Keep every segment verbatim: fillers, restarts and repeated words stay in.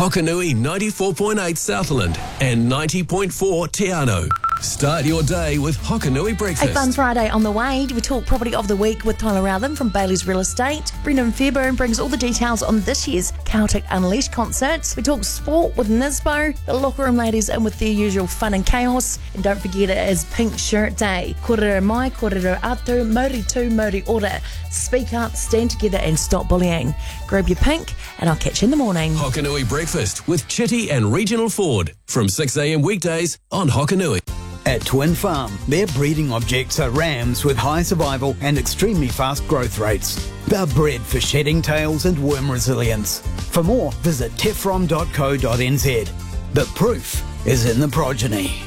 Hokanui ninety-four point eight Southland and ninety point four Te Anau. Start your day with Hokanui Breakfast. A fun Friday on the way. We talk property of the week with Tyler Rowthen from Bailey's Real Estate. Brendan Fairburn brings all the details on this year's Celtic Unleashed concerts. We talk sport with Nisbo. The locker room ladies in with their usual fun and chaos. And don't forget, it is Pink Shirt Day. Kōrero mai, kōrero atu, mauri tu, mauri ora. Speak up, stand together and stop bullying. Grab your pink and I'll catch you in the morning. Hokanui Breakfast with Chitty and Regional Ford from six a.m. weekdays on Hokanui. At Twin Farm, their breeding objects are rams with high survival and extremely fast growth rates. They're bred for shedding tails and worm resilience. For more, visit tefrom dot co dot n z. The proof is in the progeny.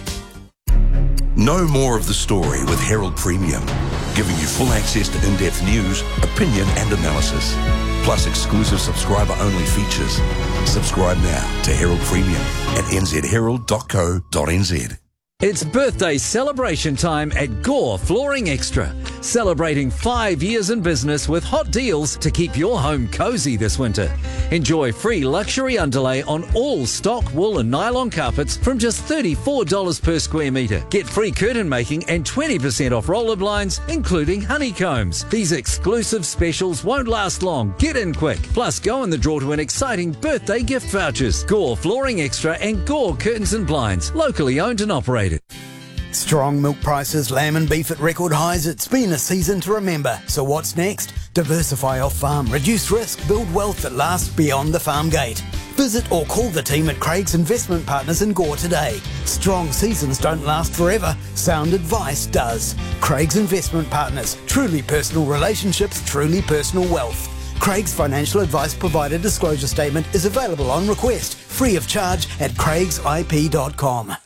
Know more of the story with Herald Premium, giving you full access to in-depth news, opinion and analysis, plus exclusive subscriber-only features. Subscribe now to Herald Premium at n z herald dot co dot n z. It's birthday celebration time at Gore Flooring Extra. Celebrating five years in business with hot deals to keep your home cozy this winter. Enjoy free luxury underlay on all stock wool and nylon carpets from just thirty-four dollars per square metre. Get free curtain making and twenty percent off roller blinds, including honeycombs. These exclusive specials won't last long. Get in quick. Plus, go in the draw to win exciting birthday gift vouchers. Gore Flooring Extra and Gore Curtains and Blinds. Locally owned and operated. Strong milk prices, lamb and beef at record highs. It's been a season to remember. So what's next? Diversify off farm, reduce risk, build wealth that lasts beyond the farm gate. Visit or call the team at Craig's Investment Partners in Gore today. Strong seasons don't last forever. Sound advice does. Craig's Investment Partners. Truly personal relationships, truly personal wealth. Craig's financial advice provider disclosure statement is available on request, free of charge at craigs I P dot com.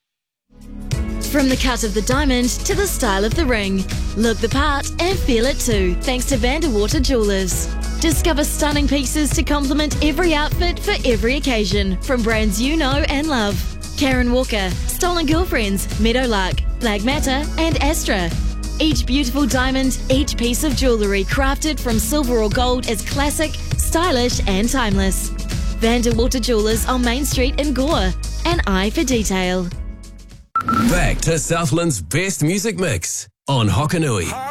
From the cut of the diamond to the style of the ring. Look the part and feel it too, thanks to Vanderwater Jewelers. Discover stunning pieces to complement every outfit for every occasion, from brands you know and love. Karen Walker, Stolen Girlfriends, Meadowlark, Black Matter and Astra. Each beautiful diamond, each piece of jewellery crafted from silver or gold is classic, stylish and timeless. Vanderwater Jewelers on Main Street in Gore. An eye for detail. Back to Southland's best music mix on Hokanui.